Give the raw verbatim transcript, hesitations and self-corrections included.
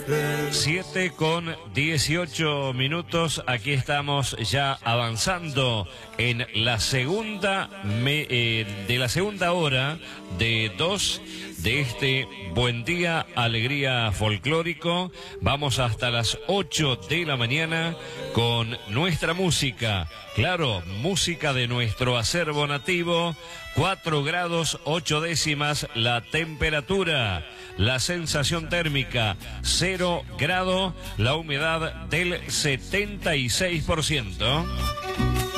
siete con dieciocho minutos, aquí estamos ya avanzando en la segunda me, eh, de la segunda hora de dos de este Buen Día Alegría Folclórico. Vamos hasta las ocho de la mañana con nuestra música, claro, música de nuestro acervo nativo. Cuatro grados ocho décimas la temperatura, la sensación térmica cero grado, la humedad del setenta y seis por ciento.